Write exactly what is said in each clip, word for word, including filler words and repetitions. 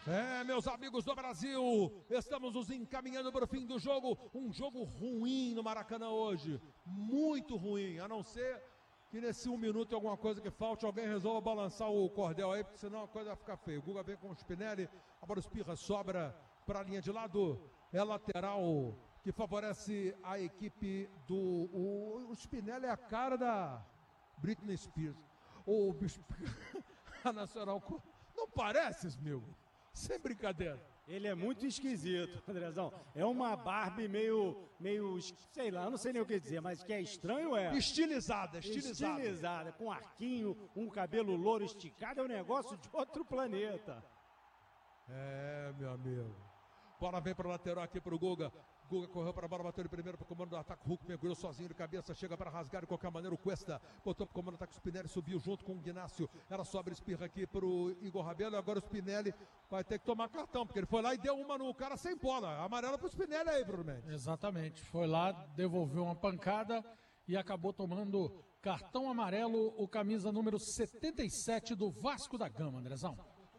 É, meus amigos do Brasil, estamos nos encaminhando para o fim do jogo. Um jogo ruim no Maracanã hoje, muito ruim, a não ser que nesse um minuto alguma coisa que falte, alguém resolva balançar o cordel aí, porque senão a coisa vai ficar feia. O Guga vem com o Spinelli, agora o Espirra sobra para a linha de lado, é lateral que favorece a equipe do... O, o Spinelli é a cara da Britney Spears. O a Nacional... Não parece, amigo? Sem brincadeira. Ele é muito esquisito, Andrezão. É uma Barbie meio, meio, sei lá, não sei nem o que dizer, mas que é estranho é. Estilizada, estilizada. Estilizada, com arquinho, um cabelo louro esticado, é um negócio de outro planeta. É, meu amigo. Bola vem para o lateral aqui para o Guga. Guga correu para a bola, bateu ele primeiro para o comando do ataque. Hulk mergulhou sozinho de cabeça, chega para rasgar de qualquer maneira. O Cuesta botou para o comando do ataque. O Spinelli subiu junto com o Ignácio. Ela sobra, espirra aqui para o Igor Rabelo. Agora o Spinelli vai ter que tomar cartão, porque ele foi lá e deu uma no cara sem bola. Amarela para o Spinelli aí, Bruno Mendes. Exatamente. Foi lá, devolveu uma pancada e acabou tomando cartão amarelo. O camisa número setenta e sete do Vasco da Gama, Andrezão.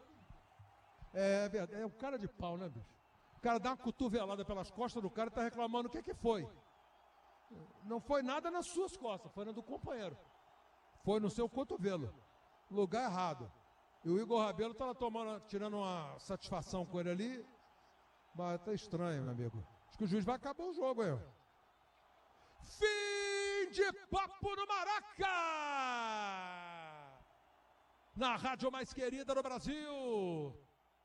É verdade. É um cara de pau, né, bicho? O cara dá uma cotovelada pelas costas do cara e tá reclamando o que é que foi. Não foi nada nas suas costas, foi na do companheiro. Foi no seu cotovelo. Lugar errado. E o Igor Rabelo tá lá tomando, tirando uma satisfação com ele ali. Mas tá estranho, meu amigo. Acho que o juiz vai acabar o jogo aí. Fim de papo no Maraca! Na rádio mais querida do Brasil.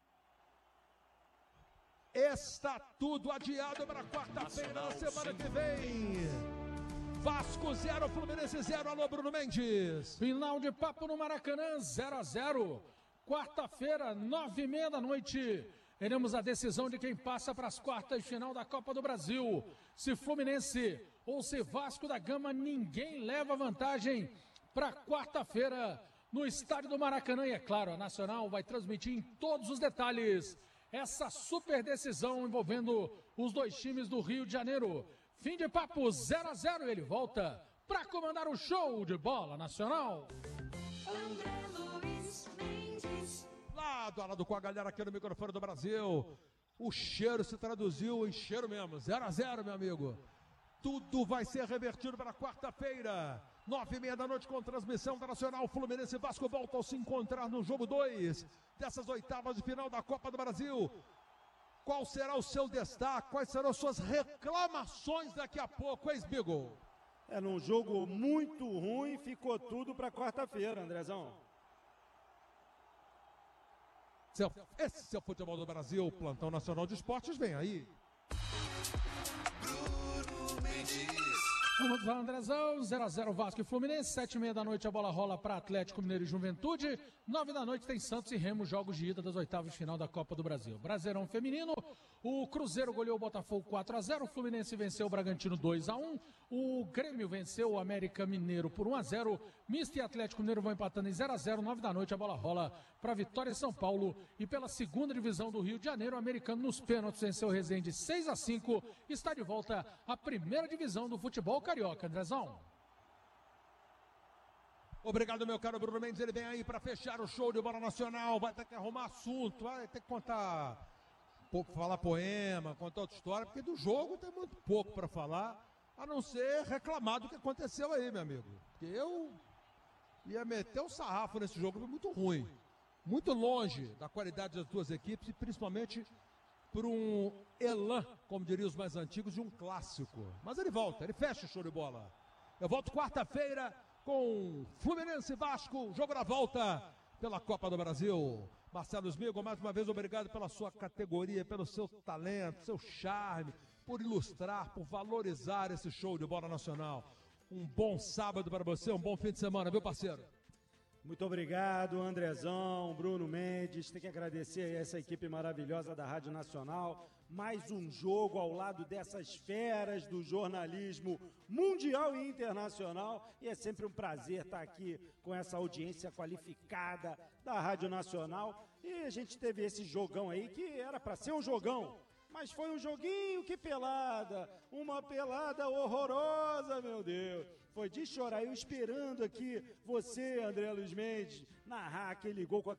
Está tudo adiado para quarta-feira da semana que vem. Vasco zero, Fluminense zero. Alô, Bruno Mendes. Final de papo no Maracanã, zero a zero. Quarta-feira, nove e meia da noite. Teremos a decisão de quem passa para as quartas de final da Copa do Brasil. Se Fluminense ou se Vasco da Gama, ninguém leva vantagem para quarta-feira no estádio do Maracanã. E é claro, a Nacional vai transmitir em todos os detalhes essa super decisão envolvendo os dois times do Rio de Janeiro. Fim de papo, zero a zero. Ele volta para comandar o show de bola nacional. Lado a lado com a galera aqui no microfone do Brasil. O cheiro se traduziu em cheiro mesmo. zero a zero, meu amigo. Tudo vai ser revertido para quarta-feira, nove e meia da noite, com transmissão da Nacional. Fluminense e Vasco voltam a se encontrar no jogo dois dessas oitavas de final da Copa do Brasil. Qual será o seu destaque? Quais serão as suas reclamações daqui a pouco, hein, Sbigo? É, num jogo muito ruim, ficou tudo para quarta-feira, Andrezão. Esse é o Futebol do Brasil, Plantão Nacional de Esportes, vem aí. Vamos lá, Andrezão, zero a zero Vasco e Fluminense, sete e meia da noite a bola rola para Atlético Mineiro e Juventude, nove da noite tem Santos e Remo, jogos de ida das oitavas de final da Copa do Brasil. Brasileirão feminino, o Cruzeiro goleou o Botafogo quatro a zero, o Fluminense venceu o Bragantino dois a um, o Grêmio venceu o América Mineiro por um a zero, Misto e Atlético Mineiro vão empatando em zero a zero, nove da noite a bola rola para Vitória e São Paulo, e pela segunda divisão do Rio de Janeiro, o Americano nos pênaltis venceu o Resende seis a cinco, está de volta a primeira divisão do futebol carioca, Andrezão. Obrigado, meu caro Bruno Mendes. Ele vem aí para fechar o show de bola nacional. Vai ter que arrumar assunto, vai ter que contar, falar poema, contar outra história, porque do jogo tem muito pouco para falar, a não ser reclamar do que aconteceu aí, meu amigo. Porque eu ia meter um sarrafo nesse jogo, foi muito ruim. Muito longe da qualidade das duas equipes e principalmente por um elan, como diriam os mais antigos, de um clássico. Mas ele volta, ele fecha o show de bola. Eu volto quarta-feira com Fluminense e Vasco, jogo da volta pela Copa do Brasil. Marcelo Smigo, mais uma vez, obrigado pela sua categoria, pelo seu talento, seu charme, por ilustrar, por valorizar esse show de bola nacional. Um bom sábado para você, um bom fim de semana, viu, parceiro? Muito obrigado, Andrezão, Bruno Mendes. Tem que agradecer a essa equipe maravilhosa da Rádio Nacional. Mais um jogo ao lado dessas feras do jornalismo mundial e internacional. E é sempre um prazer estar aqui com essa audiência qualificada da Rádio Nacional. E a gente teve esse jogão aí que era para ser um jogão. Mas foi um joguinho, que pelada, uma pelada horrorosa, meu Deus. Foi de chorar, eu esperando aqui você, André Luiz Mendes, narrar aquele gol com a